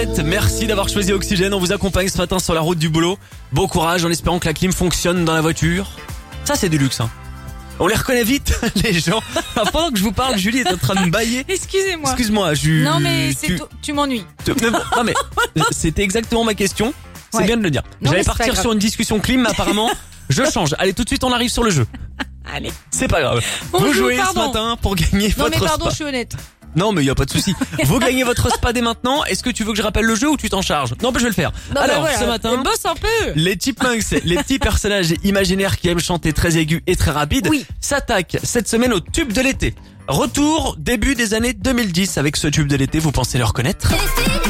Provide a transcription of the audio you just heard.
Merci d'avoir choisi Oxygène, on vous accompagne ce matin sur la route du boulot. Bon courage en espérant que la clim fonctionne dans la voiture. Ça c'est du luxe hein. On les reconnaît vite les gens. Alors, pendant que je vous parle, Julie est en train de me bailler. Excusez-moi. Excuse-moi, Non mais tu m'ennuies. Non mais c'était exactement ma question. C'est Ouais. bien de le dire. Non, J'allais mais c'est pas partir grave. sur une discussion clim, mais apparemment je change. Allez, tout de suite on arrive sur le jeu. Allez. C'est pas grave. Bonjour, Vous jouez pardon. ce matin pour gagner Non votre mais pardon, spa. je suis honnête. Non mais il y a pas de souci. Vous gagnez votre spa dès maintenant. Est-ce que tu veux que je rappelle le jeu ou tu t'en charges? Non, bah, je vais le faire. Non, Alors, voilà, ce matin, bosse un peu. les Chipmunks, les petits personnages imaginaires qui aiment chanter très aigu et très rapide, Oui. s'attaquent cette semaine au tube de l'été. Retour début des années 2010 avec ce tube de l'été, vous pensez le reconnaître?